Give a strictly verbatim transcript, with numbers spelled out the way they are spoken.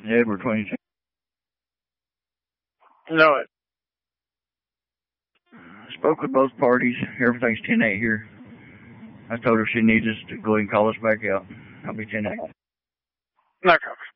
Edward twenty-two. No, it. Spoke with both parties. Everything's ten eight here. I told her if she needs us to go ahead and call us back out. I'll be ten eight. No copy.